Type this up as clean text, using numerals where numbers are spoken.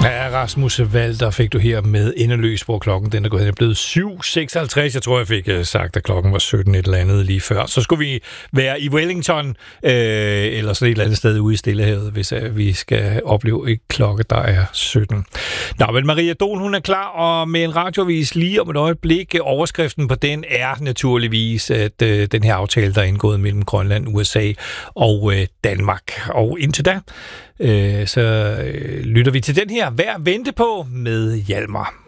Ja, Rasmus Walter fik du her med Endeløs, hvor klokken den er gået hen. Det er blevet 7.56. Jeg tror, jeg fik sagt, at klokken var 17 et eller andet lige før. Så skulle vi være i Wellington, eller sådan et eller andet sted ude i Stillehavet, hvis vi skal opleve et klokke, der er 17. Nå, men Maria Dohn, hun er klar, og med en radioavis lige om et øjeblik. Overskriften på den er naturligvis, at den her aftale, der er indgået mellem Grønland, USA og Danmark. Og indtil da, så lytter vi til den her Værd at vente på med Hjalmar.